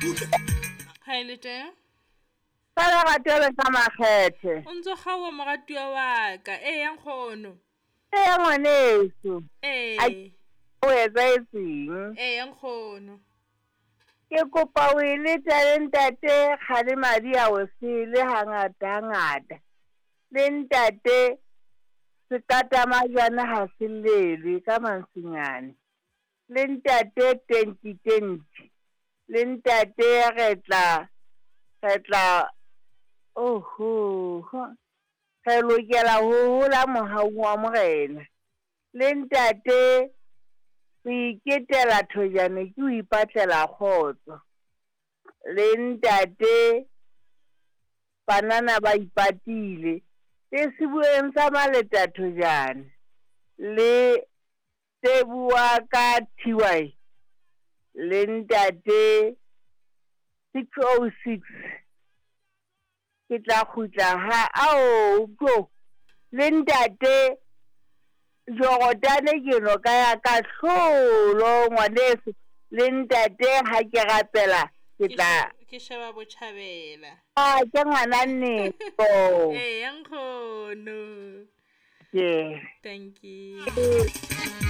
Hi le teng. Ka lerato le ka makgethe. O ntso kgaoha moratuwa wa ka. Yang kgono. Ngwaneso. O etsahetseng? Yang kgono. Ke kopa o e leta le ntate Kgalemadi a o sele hangata. Le ntate sekatamajana ha se lelwe ka mantsinyane. Le ntate tenti. Le ntate re tla re lokela ho hola mohaung wa morena. Le ntate o iketela thojane ke o ipatlela kgotso. Le ntate banana ba ipatile le sebueng sa maleta thojane. Le Teboha ka TY. Le ntate 606 ke tla kgutla le ntate Jorotane ke no ka ya ka hlolo ngwaneso. Le ntate ha ke rapela ke tla ke sheba Botjhabela. ke ngwana nneko. Yang kgono. Yeah. Thank you.